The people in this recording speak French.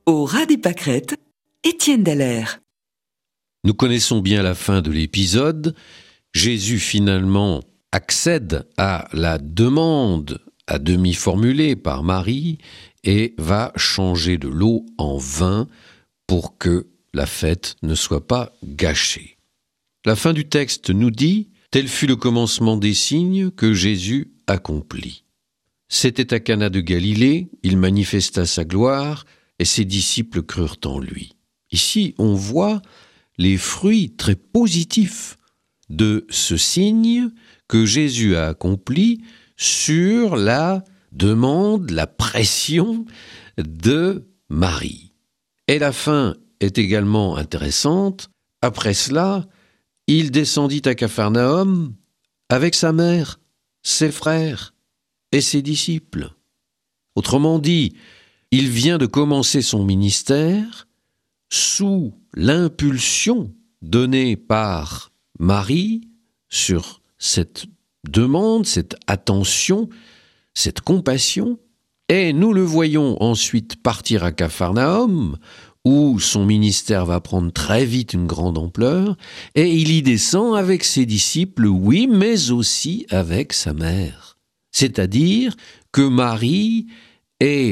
Au ras des pâquerettes, Étienne Dallaire. Nous connaissons bien la fin de l'épisode. Jésus finalement accède à la demande à demi formulée par Marie et va changer de l'eau en vin pour que la fête ne soit pas gâchée. La fin du texte nous dit « Tel fut le commencement des signes que Jésus accomplit. C'était à Cana de Galilée, il manifesta sa gloire et ses disciples crurent en lui. » Ici, on voit les fruits très positifs de ce signe que Jésus a accompli sur la demande, la pression de Marie. Et la fin est également intéressante. Après cela, il descendit à Capharnaüm avec sa mère, ses frères et ses disciples. Autrement dit, il vient de commencer son ministère sous l'impulsion donnée par Marie sur cette demande, cette attention, cette compassion, et nous le voyons ensuite partir à Capharnaüm, où son ministère va prendre très vite une grande ampleur, et il y descend avec ses disciples, oui, mais aussi avec sa mère. C'est-à-dire que Marie est